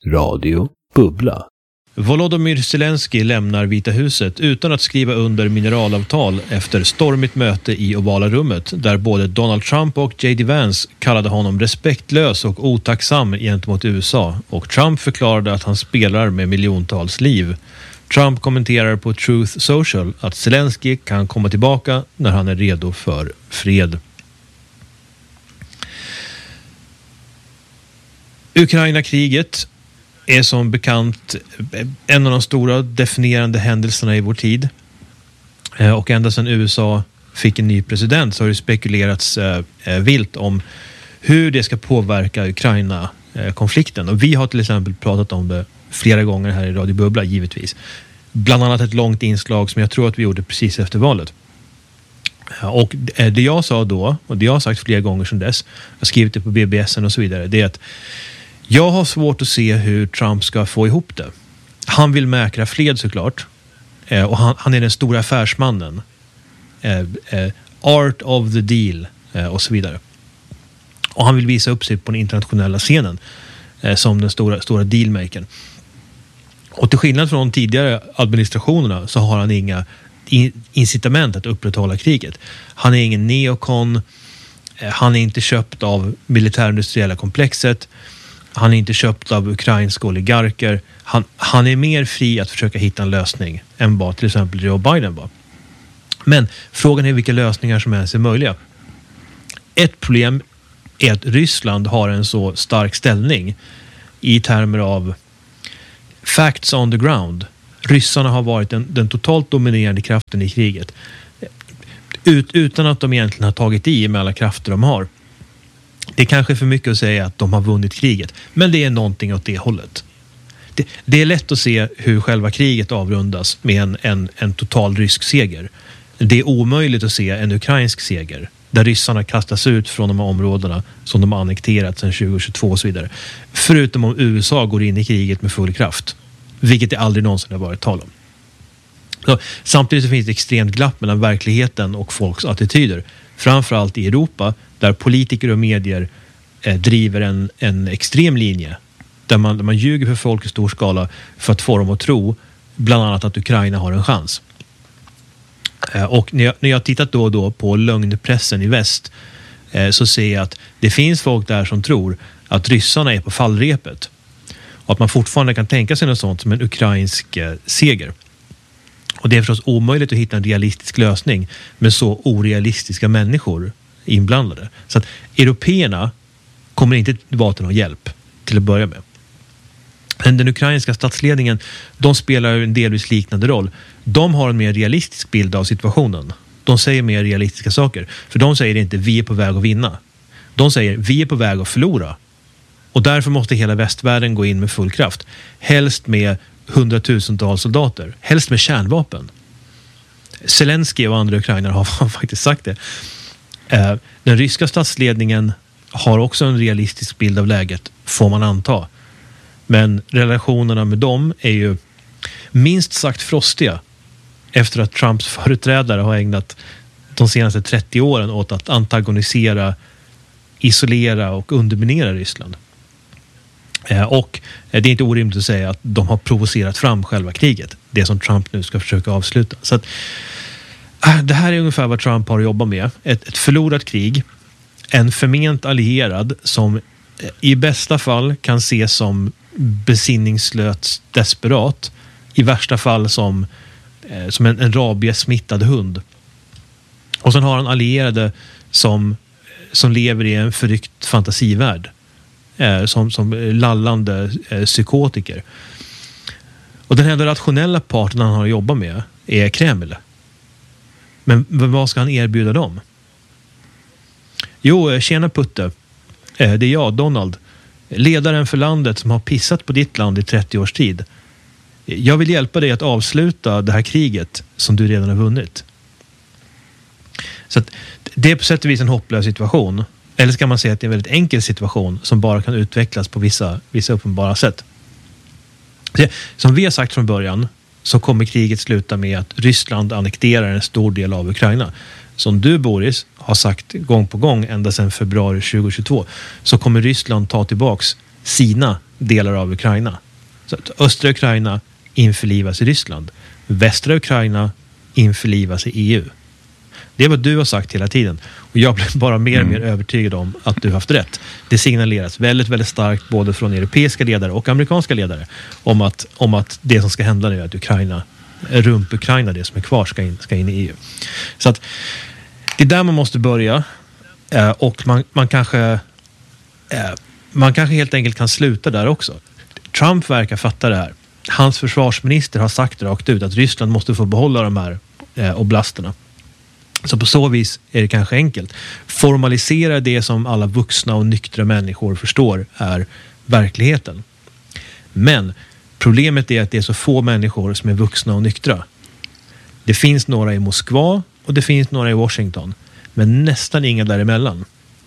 Radio Bubbla. Volodymyr Zelensky lämnar Vita huset utan att skriva under mineralavtal efter stormigt möte i ovala rummet där både Donald Trump och J.D. Vance kallade honom respektlös och otacksam gentemot USA och Trump förklarade att han spelar med miljontals liv. Trump kommenterar på Truth Social att Zelensky kan komma tillbaka när han är redo för fred. Ukraina-kriget är som bekant en av de stora definierande händelserna i vår tid. Och ända sedan USA fick en ny president så har det spekulerats vilt om hur det ska påverka Ukraina-konflikten. Och vi har till exempel pratat om det flera gånger här i Radio Bubbla, givetvis. Bland annat ett långt inslag som jag tror att vi gjorde precis efter valet. Och det jag sa då, och det jag har sagt flera gånger sedan dess, jag har skrivit det på BBS:en och så vidare, det är att jag har svårt att se hur Trump ska få ihop det. Han vill mäkra fred såklart. Och han är den stora affärsmannen. Art of the deal och så vidare. Och han vill visa upp sig på den internationella scenen som den stora dealmakern. Och till skillnad från tidigare administrationerna så har han inga incitament att upprätthålla kriget. Han är ingen neokon. Han är inte köpt av militärindustriella komplexet. Han är inte köpt av ukrainska oligarker. Han är mer fri att försöka hitta en lösning än vad till exempel Joe Biden var. Men frågan är vilka lösningar som ens är möjliga. Ett problem är att Ryssland har en så stark ställning i termer av facts on the ground. Ryssarna har varit den totalt dominerande kraften i kriget. Utan att de egentligen har tagit i med alla krafter de har. Det är kanske för mycket att säga att de har vunnit kriget. Men det är någonting åt det hållet. Det är lätt att se hur själva kriget avrundas med en total rysk seger. Det är omöjligt att se en ukrainsk seger. Där ryssarna kastas ut från de här områdena som de har annekterat sedan 2022 och så vidare. Förutom om USA går in i kriget med full kraft. Vilket det aldrig någonsin har varit tal om. Så, samtidigt så finns det extremt glapp mellan verkligheten och folks attityder. Framförallt i Europa där politiker och medier driver en extrem linje. Där man ljuger för folk i stor skala för att få dem att tro bland annat att Ukraina har en chans. Och när jag har tittat då och då på lögnpressen i väst så ser jag att det finns folk där som tror att ryssarna är på fallrepet. Och att man fortfarande kan tänka sig något sånt som en ukrainsk seger. Och det är förstås omöjligt att hitta en realistisk lösning med så orealistiska människor inblandade. Så att européerna kommer inte vara till någon hjälp till att börja med. Men den ukrainska statsledningen, de spelar en delvis liknande roll. De har en mer realistisk bild av situationen. De säger mer realistiska saker. För de säger inte vi är på väg att vinna. De säger vi är på väg att förlora. Och därför måste hela västvärlden gå in med full kraft. Helst med 100,000-tals soldater. Helst med kärnvapen. Zelensky och andra ukrainare har faktiskt sagt det. Den ryska statsledningen har också en realistisk bild av läget, får man anta. Men relationerna med dem är ju minst sagt frostiga efter att Trumps företrädare har ägnat de senaste 30 åren åt att antagonisera, isolera och underminera Ryssland. Och det är inte orimligt att säga att de har provocerat fram själva kriget. Det som Trump nu ska försöka avsluta. Så att, det här är ungefär vad Trump har att jobba med. Ett förlorat krig. En förment allierad som i bästa fall kan ses som besinningslöst desperat. I värsta fall som en rabiesmittad hund. Och sen har han allierade som lever i en förryckt fantasivärld. Som lallande psykotiker. Och den här rationella parten han har att jobba med är Kreml. Men vad ska han erbjuda dem? Jo, tjena Putte. Det är jag, Donald. Ledaren för landet som har pissat på ditt land i 30 års tid. Jag vill hjälpa dig att avsluta det här kriget som du redan har vunnit. Så att det är på sätt och vis en hopplös situation. Eller ska man säga att det är en väldigt enkel situation som bara kan utvecklas på vissa uppenbara sätt. Som vi har sagt från början så kommer kriget sluta med att Ryssland annekterar en stor del av Ukraina. Som du, Boris, har sagt gång på gång ända sedan februari 2022 så kommer Ryssland ta tillbaks sina delar av Ukraina. Så att östra Ukraina införlivas i Ryssland. Västra Ukraina införlivas i EU. Det är vad du har sagt hela tiden. Och jag blir bara mer och mer övertygad om att du har haft rätt. Det signaleras väldigt, väldigt starkt både från europeiska ledare och amerikanska ledare om att det som ska hända nu är att Ukraina, det som är kvar, ska in i EU. Så att det är där man måste börja. Och man kanske helt enkelt kan sluta där också. Trump verkar fatta det här. Hans försvarsminister har sagt rakt ut att Ryssland måste få behålla de här oblasterna. Så på så vis är det kanske enkelt. Formalisera det som alla vuxna och nyktra människor förstår är verkligheten. Men problemet är att det är så få människor som är vuxna och nyktra. Det finns några i Moskva och det finns några i Washington. Men nästan inga däremellan.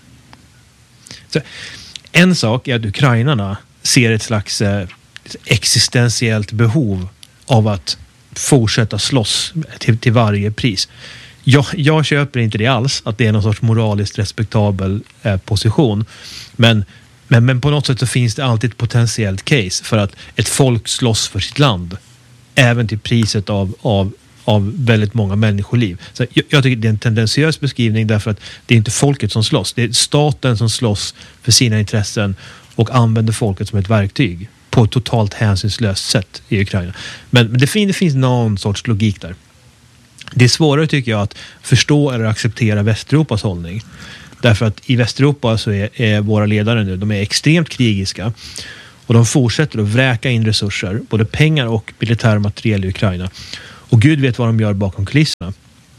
Så en sak är att ukrainarna ser ett slags existentiellt behov av att fortsätta slåss till varje pris. Jag köper inte det alls, att det är någon sorts moraliskt respektabel position. Men på något sätt så finns det alltid ett potentiellt case för att ett folk slåss för sitt land. Även till priset av väldigt många människoliv. Så jag tycker det är en tendensiös beskrivning därför att det är inte folket som slåss. Det är staten som slåss för sina intressen och använder folket som ett verktyg på ett totalt hänsynslöst sätt i Ukraina. Men det finns någon sorts logik där. Det är svårare tycker jag att förstå eller acceptera Västeuropas hållning. Därför att i Västeuropa så är våra ledare nu, de är extremt krigiska och de fortsätter att vräka in resurser, både pengar och militär materiel i Ukraina. Och Gud vet vad de gör bakom kulisserna.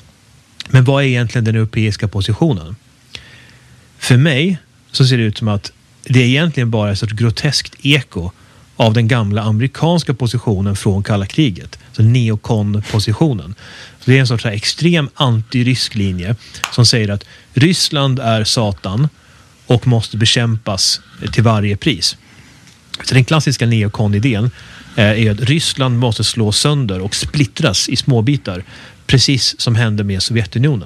Men vad är egentligen den europeiska positionen? För mig så ser det ut som att det är egentligen bara ett sorts groteskt eko av den gamla amerikanska positionen från kalla kriget. Så neokon-positionen. Det är en sorts extrem anti-rysk linje som säger att Ryssland är Satan och måste bekämpas till varje pris. Så den klassiska neokon-idén är att Ryssland måste slå sönder och splittras i småbitar, precis som hände med Sovjetunionen.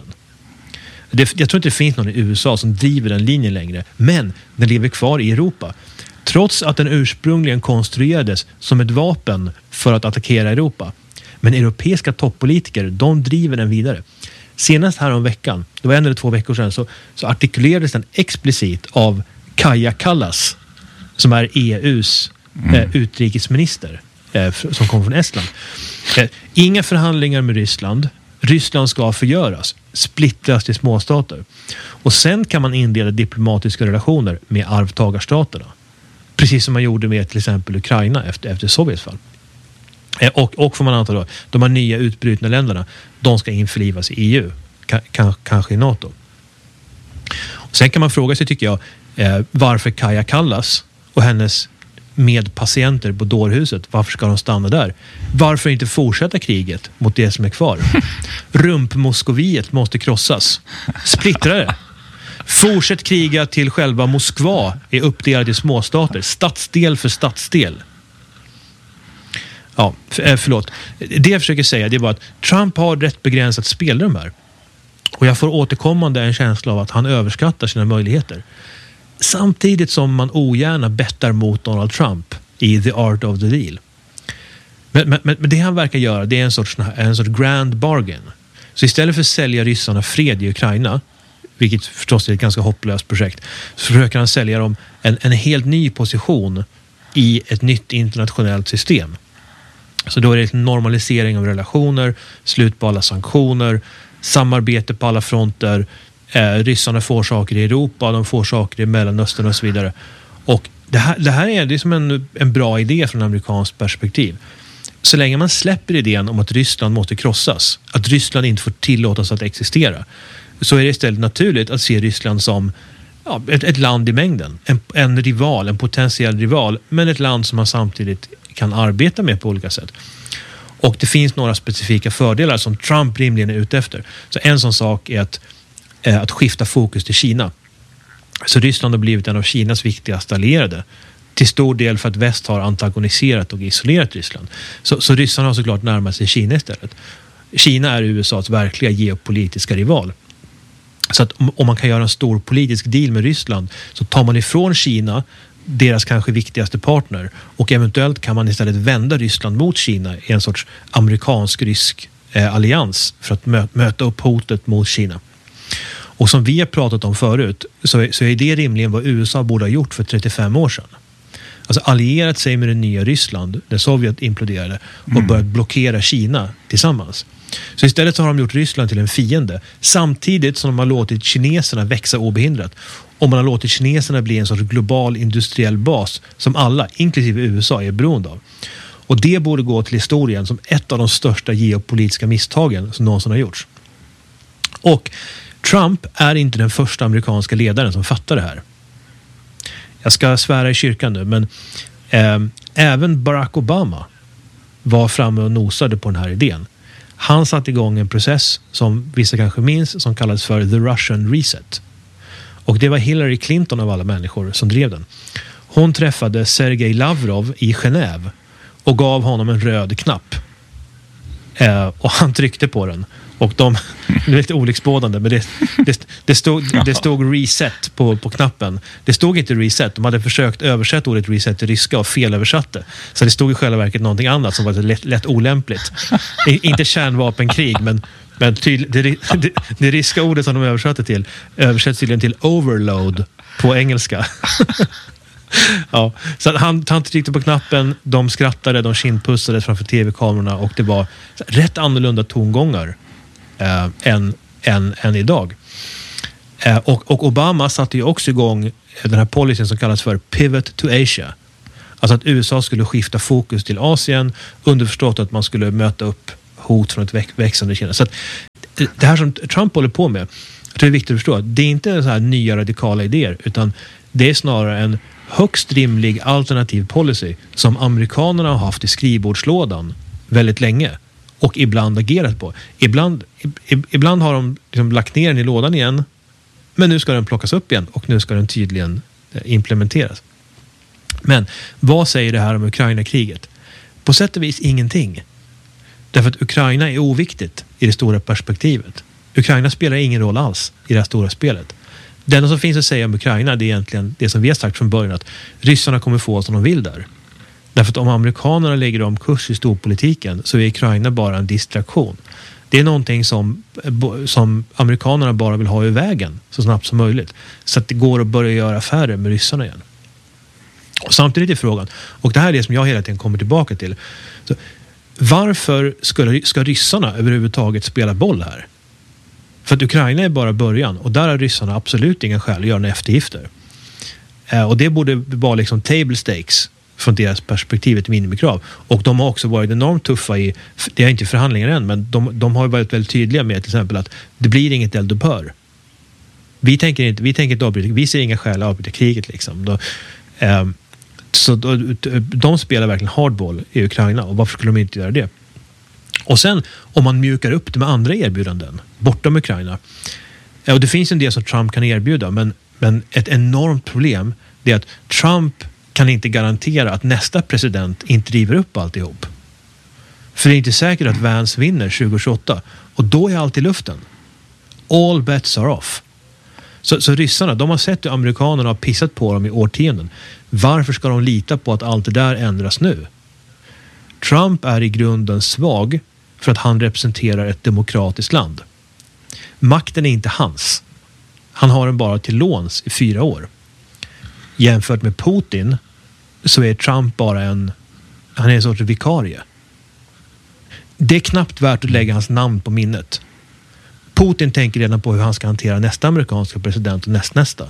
Jag tror inte det finns någon i USA som driver den linjen längre, men den lever kvar i Europa. Trots att den ursprungligen konstruerades som ett vapen för att attackera Europa. Men europeiska toppolitiker, de driver den vidare. Senast här om veckan, det var 1 eller 2 veckor sedan, så artikulerades den explicit av Kaja Kallas, som är EUs utrikesminister, som kom från Estland. Inga förhandlingar med Ryssland. Ryssland ska förgöras, splittras till småstater. Och sen kan man inleda diplomatiska relationer med arvtagarstaterna. Precis som man gjorde med till exempel Ukraina efter Sovjets fall. Och får man anta då, de här nya utbrutna länderna, de ska införlivas i EU, kanske i NATO. Och sen kan man fråga sig, tycker jag, varför Kaja Kallas och hennes medpatienter på dårhuset, varför ska de stanna där? Varför inte fortsätta kriget mot det som är kvar? Rumpmoskoviet måste krossas. Splittra det. Fortsätt kriga till själva Moskva är uppdelad i småstater. Stadsdel för stadsdel. Ja, förlåt. Det jag försöker säga, det är bara att Trump har rätt begränsat spelrum här. Och jag får återkommande en känsla av att han överskattar sina möjligheter. Samtidigt som man ogärna bettar mot Donald Trump i The Art of the Deal. Men det han verkar göra, det är en sorts grand bargain. Så istället för att sälja ryssarna fred i Ukraina, vilket förstås är ett ganska hopplöst projekt, så försöker han sälja dem en helt ny position i ett nytt internationellt system. Så då är det en normalisering av relationer, slut på alla sanktioner, samarbete på alla fronter. Ryssarna får saker i Europa, de får saker i Mellanöstern och så vidare. Och det här är som en bra idé från amerikanskt perspektiv. Så länge man släpper idén om att Ryssland måste krossas, att Ryssland inte får tillåtas att existera, så är det istället naturligt att se Ryssland som ett land i mängden. En rival, en potentiell rival, men ett land som man samtidigt kan arbeta med på olika sätt. Och det finns några specifika fördelar som Trump rimligen är ute efter. Så en sån sak är att skifta fokus till Kina. Så Ryssland har blivit en av Kinas viktigaste allierade. Till stor del för att väst har antagoniserat och isolerat Ryssland. Så Ryssland har såklart närmat sig Kina istället. Kina är USAs verkliga geopolitiska rival. Så att om man kan göra en stor politisk deal med Ryssland, så tar man ifrån Kina deras kanske viktigaste partner. Och eventuellt kan man istället vända Ryssland mot Kina i en sorts amerikansk-rysk allians för att möta upp hotet mot Kina. Och som vi har pratat om förut så är det rimligen vad USA borde ha gjort för 35 år sedan. Alltså allierat sig med det nya Ryssland när Sovjet imploderade och börjat blockera Kina tillsammans. Så istället så har de gjort Ryssland till en fiende samtidigt som de har låtit kineserna växa obehindrat. Och man har låtit kineserna bli en sorts global industriell bas som alla, inklusive USA, är beroende av. Och det borde gå till historien som ett av de största geopolitiska misstagen som någonsin har gjorts. Och Trump är inte den första amerikanska ledaren som fattar det här. Jag ska svära i kyrkan nu, men även Barack Obama var framme och nosade på den här idén. Han satte igång en process som vissa kanske minns som kallades för The Russian Reset. Och det var Hillary Clinton av alla människor som drev den. Hon träffade Sergej Lavrov i Genève och gav honom en röd knapp. Och han tryckte på den. Och det är lite olycksbådande, men det stod reset på knappen. Det stod inte reset. De hade försökt översätta ordet reset till ryska och felöversatte. Så det stod i själva verket någonting annat som var lätt olämpligt. Inte kärnvapenkrig, men det ryska ordet som de översatte till översätts tydligen till overload på engelska. Ja, så han tryckte på knappen, de skrattade, de kindpussade framför tv-kamerorna och det var rätt annorlunda tongångar än idag. Och Obama satte ju också igång den här policyn som kallas för Pivot to Asia. Alltså att USA skulle skifta fokus till Asien, underförstått att man skulle möta upp hot från ett växande Kina. Så att det här som Trump håller på med, jag tror det är viktigt att förstå, det är inte så här nya radikala idéer, utan det är snarare en högst rimlig alternativ policy som amerikanerna har haft i skrivbordslådan väldigt länge och ibland agerat på. Ibland har de liksom lagt ner den i lådan igen, men nu ska den plockas upp igen och nu ska den tydligen implementeras. Men vad säger det här om Ukraina-kriget? På sätt och vis ingenting. Därför att Ukraina är oviktigt i det stora perspektivet. Ukraina spelar ingen roll alls i det här stora spelet. Det enda som finns att säga om Ukraina, det är egentligen det som vi har sagt från början, att ryssarna kommer få som de vill där. Därför att om amerikanerna lägger om kurs i storpolitiken så är Ukraina bara en distraktion. Det är någonting som amerikanerna bara vill ha i vägen så snabbt som möjligt. Så att det går att börja göra affärer med ryssarna igen. Och samtidigt är frågan, och det här är det som jag hela tiden kommer tillbaka till. Så varför ska ryssarna överhuvudtaget spela boll här? För att Ukraina är bara början och där har ryssarna absolut ingen skäl att göra några eftergifter. Och det borde vara liksom table stakes från deras perspektiv, ett minimikrav. Och de har också varit enormt tuffa i, det är inte förhandlingar än, men de har varit väldigt tydliga med till exempel att det blir inget eldupphör. Vi tänker inte avbryta, vi ser inga skäl att avbryta kriget liksom. De spelar verkligen hardball i Ukraina och varför skulle de inte göra det? Och sen om man mjukar upp det med andra erbjudanden bortom Ukraina. Och det finns en del som Trump kan erbjuda, men ett enormt problem är att Trump kan inte garantera att nästa president inte driver upp alltihop. För det är inte säkert att Vance vinner 2028 och då är allt i luften. All bets are off. Så ryssarna, de har sett hur amerikanerna har pissat på dem i årtionden. Varför ska de lita på att allt det där ändras nu? Trump är i grunden svag för att han representerar ett demokratiskt land. Makten är inte hans. Han har den bara till låns i 4 år. Jämfört med Putin så är Trump bara han är en sorts vikarie. Det är knappt värt att lägga hans namn på minnet. Putin tänker redan på hur han ska hantera nästa amerikanska president och nästa.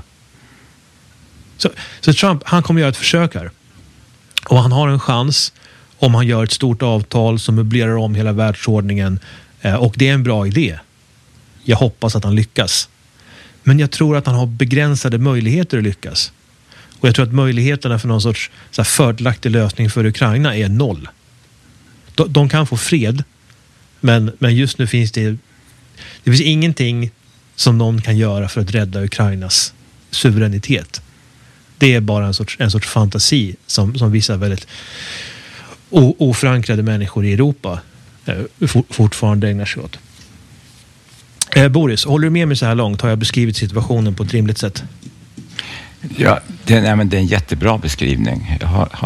Så Trump, han kommer göra ett försök här. Och han har en chans om han gör ett stort avtal som möblerar om hela världsordningen. Och det är en bra idé. Jag hoppas att han lyckas. Men jag tror att han har begränsade möjligheter att lyckas. Och jag tror att möjligheterna för någon sorts så här fördelaktig lösning för Ukraina är 0. De kan få fred. Men just nu finns det finns ingenting som någon kan göra för att rädda Ukrainas suveränitet. Det är bara en sorts fantasi som vissa väldigt oförankrade människor i Europa fortfarande ägnar sig åt. Boris, håller du med mig så här långt? Har jag beskrivit situationen på ett rimligt sätt? Ja, det är en jättebra beskrivning.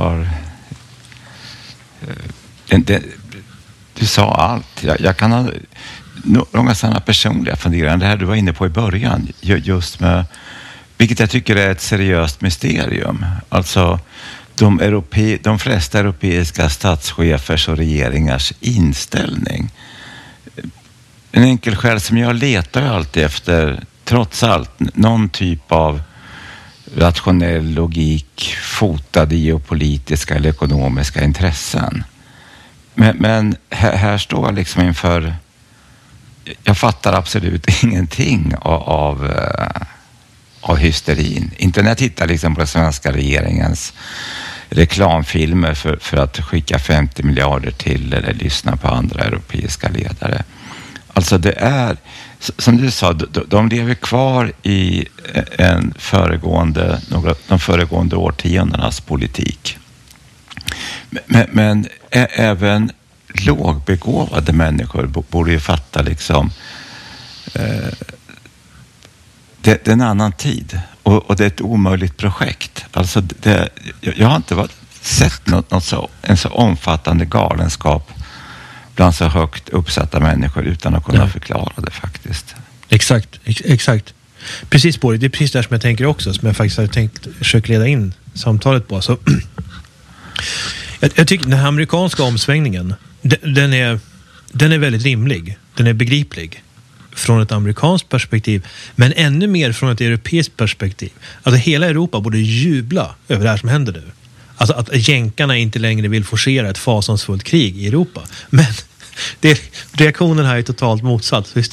Du sa allt. Jag kan ha några sådana personliga funderande. Det här du var inne på i början, just med, vilket jag tycker är ett seriöst mysterium. Alltså de flesta europeiska statschefers och regeringars inställning. En enkel skäl som jag letar alltid efter, trots allt, någon typ av rationell logik fotad i geopolitiska eller ekonomiska intressen. Men här står jag liksom inför, jag fattar absolut ingenting av hysterin. Inte när jag tittar liksom på den svenska regeringens reklamfilmer för att skicka 50 miljarder till eller lyssna på andra europeiska ledare. Alltså det är, som du sa, de lever kvar i de föregående årtiondenas politik. Men även lågbegåvade människor borde ju fatta liksom det är en annan tid och det är ett omöjligt projekt. Alltså jag har inte sett en så omfattande galenskap bland så högt uppsatta människor utan att kunna förklara det faktiskt. Exakt. Precis på det. Det är precis där som jag tänker också, som jag faktiskt hade tänkt försöka leda in samtalet på. Så, jag tycker den här amerikanska omsvängningen, den är väldigt rimlig. Den är begriplig från ett amerikanskt perspektiv, men ännu mer från ett europeiskt perspektiv. Alltså hela Europa borde jubla över det här som händer nu. Alltså att jänkarna inte längre vill forcera ett fasansfullt krig i Europa. Men reaktionen här är totalt motsatt.